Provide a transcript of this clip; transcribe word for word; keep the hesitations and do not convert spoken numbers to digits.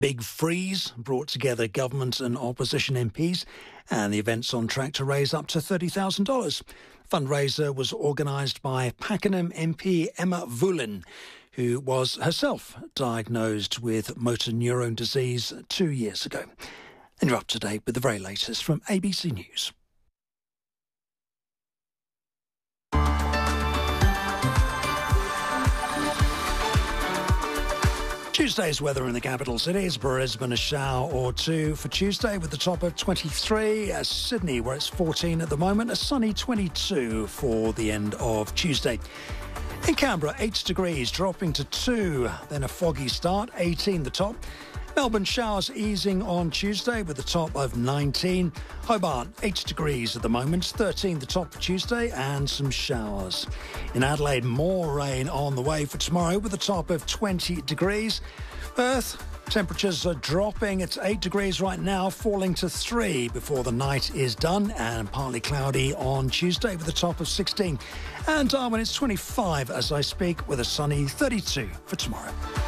Big Freeze brought together government and opposition M Ps, and the event's on track to raise up to thirty thousand dollars. Fundraiser was organised by Pakenham M P Emma Vulin, who was herself diagnosed with motor neurone disease two years ago. And you're up to date with the very latest from A B C News. Tuesday's weather in the capital cities: Brisbane a shower or two for Tuesday with the top of twenty-three. Uh, Sydney, where it's fourteen at the moment, a sunny twenty-two for the end of Tuesday. In Canberra, eight degrees, dropping to two, then a foggy start, eighteen the top. Melbourne showers easing on Tuesday with the top of nineteen. Hobart, eight degrees at the moment, thirteen the top for Tuesday, and some showers. In Adelaide, more rain on the way for tomorrow with a top of twenty degrees. Perth, temperatures are dropping. It's eight degrees right now, falling to three before the night is done, and partly cloudy on Tuesday with a top of sixteen. And Darwin, it's twenty-five as I speak with a sunny thirty-two for tomorrow.